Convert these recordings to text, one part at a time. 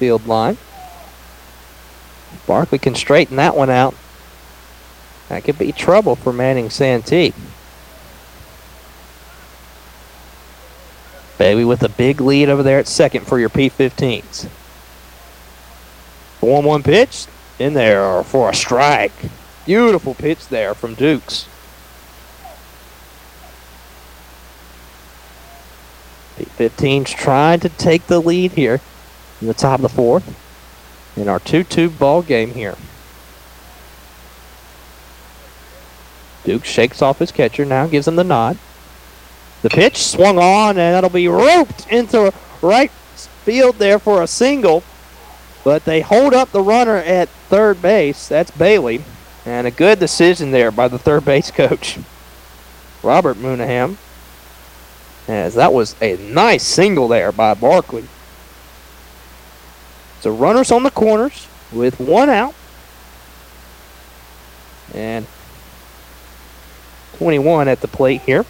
field line. Barkley can straighten that one out. That could be trouble for Manning Santee. Bailey with a big lead over there at second for your P15s. 1-1 pitch in there for a strike. Beautiful pitch there from Dukes. P15's trying to take the lead here in the top of the fourth in our 2-2 ball game here. Dukes shakes off his catcher now, gives him the nod. The pitch swung on, and that'll be roped into right field there for a single. But they hold up the runner at third base. That's Bailey. And a good decision there by the third base coach, Robert Moonaham. As that was a nice single there by Barkley. So runners on the corners with one out. And 21 at the plate here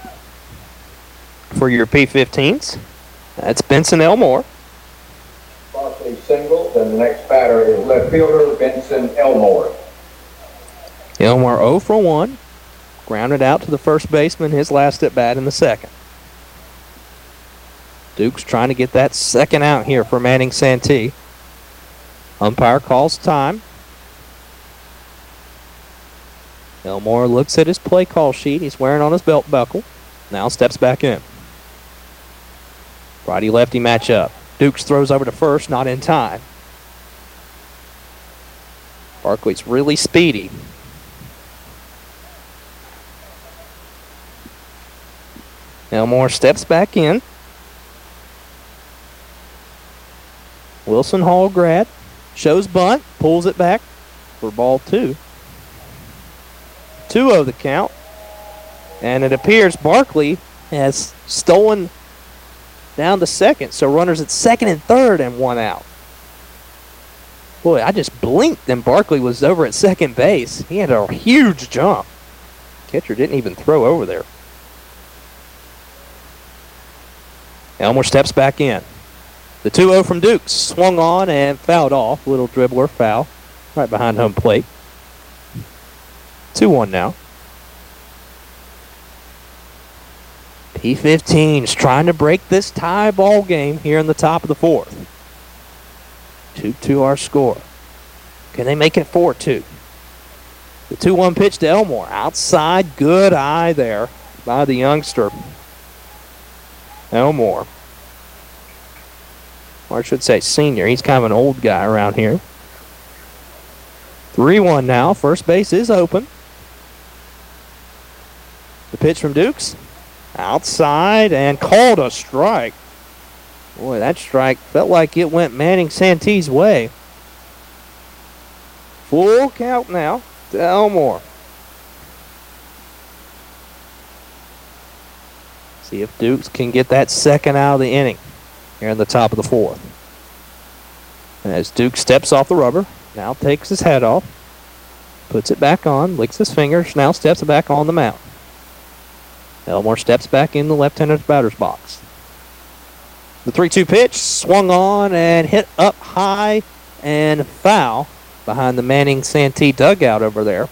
for your P15s. That's Benson Elmore. Barkley single, and the next batter is left fielder Benson Elmore. Elmore 0 for 1. Grounded out to the first baseman, his last at bat in the second. Dukes trying to get that second out here for Manning Santee. Umpire calls time. Elmore looks at his play call sheet. He's wearing on his belt buckle. Now steps back in. Righty-lefty matchup. Dukes throws over to first, not in time. Barkley's really speedy. Elmore steps back in. Wilson Hall grad. Shows bunt. Pulls it back for ball 2. 2-0 the count. And it appears Barkley has stolen down to second. So runners at second and third and one out. Boy, I just blinked and Barkley was over at second base. He had a huge jump. Catcher didn't even throw over there. Elmore steps back in. The 2-0 from Dukes swung on and fouled off. Little dribbler foul right behind home plate. 2-1 now. P15's trying to break this tie ball game here in the top of the fourth. 2-2 our score. Can they make it 4-2? The 2-1 pitch to Elmore. Outside, good eye there by the youngster. Elmore. Or I should say senior. He's kind of an old guy around here. 3-1 now. First base is open. The pitch from Dukes. Outside and called a strike. Boy, that strike felt like it went Manning Santee's way. Full count now to Elmore. See if Dukes can get that second out of the inning here in the top of the fourth. As Duke steps off the rubber, now takes his hat off, puts it back on, licks his fingers, now steps back on the mound. Elmore steps back in the left-handed batter's box. The 3-2 pitch swung on and hit up high and foul behind the Manning Santee dugout over there.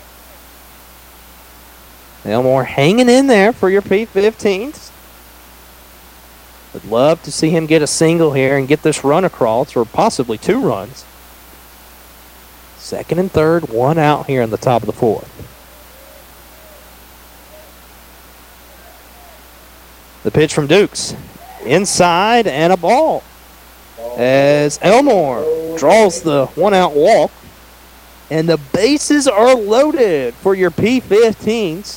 Elmore hanging in there for your P15s. Would love to see him get a single here and get this run across, or possibly 2 runs. Second and third, 1 out here in the top of the fourth. The pitch from Dukes. Inside and a ball. As Elmore draws the 1-out walk. And the bases are loaded for your P15s.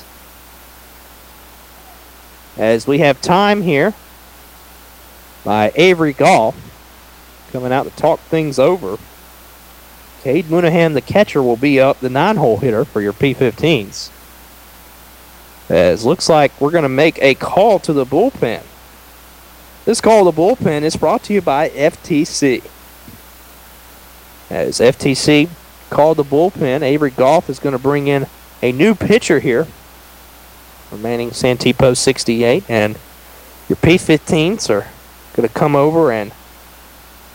As we have time here by Avery Goff coming out to talk things over. Cade Moonaham, the catcher, will be up, the 9-hole hitter for your P15s. As looks like we're going to make a call to the bullpen. This call to the bullpen is brought to you by FTC. As FTC called the bullpen, Avery Goff is going to bring in a new pitcher here for Manning Santee Post 68. And your P15s are going to come over and